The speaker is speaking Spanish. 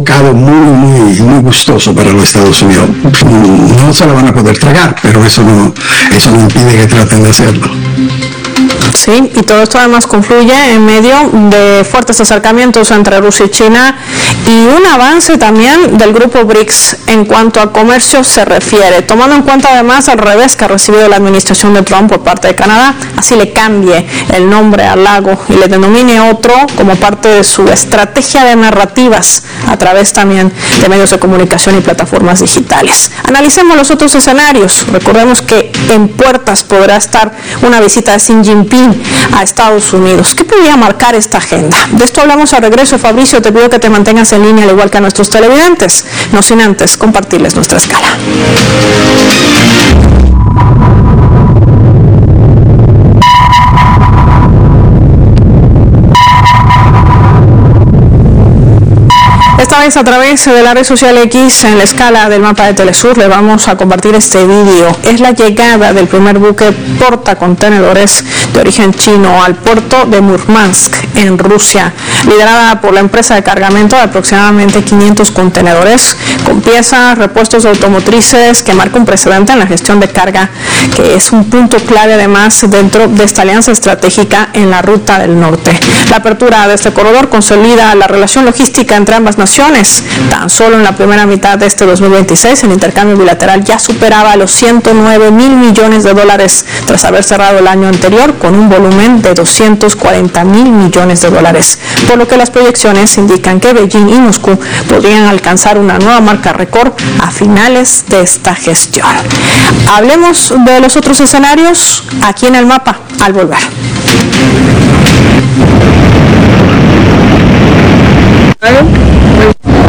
bocado muy gustoso para los Estados Unidos. No se lo van a poder tragar, pero eso no impide que traten de hacerlo. Sí, y todo esto además confluye en medio de fuertes acercamientos entre Rusia y China y un avance también del grupo BRICS en cuanto a comercio se refiere, tomando en cuenta además el revés que ha recibido la administración de Trump por parte de Canadá, así le cambie el nombre al lago y le denomine otro como parte de su estrategia de narrativas a través también de medios de comunicación y plataformas digitales. Analicemos los otros escenarios. Recordemos que en puertas podrá estar una visita de Xi Jinping a Estados Unidos. ¿Qué podría marcar esta agenda? De esto hablamos al regreso. Fabricio, te pido que te mantengas en línea al igual que a nuestros televidentes, no sin antes compartirles nuestra escala. Esta vez a través de la red social X, en la escala del mapa de Telesur, le vamos a compartir este vídeo. Es la llegada del primer buque portacontenedores de origen chino al puerto de Murmansk, en Rusia, liderada por la empresa de cargamento de aproximadamente 500 contenedores, con piezas, repuestos automotrices, que marca un precedente en la gestión de carga, que es un punto clave además dentro de esta alianza estratégica en la ruta del norte. La apertura de este corredor consolida la relación logística entre ambas naciones. Tan solo en la primera mitad de este 2026 el intercambio bilateral ya superaba los 109 mil millones de dólares tras haber cerrado el año anterior con un volumen de 240 mil millones de dólares, por lo que las proyecciones indican que Beijing y Moscú podrían alcanzar una nueva marca récord a finales de esta gestión. Hablemos de los otros escenarios aquí en el mapa al volver.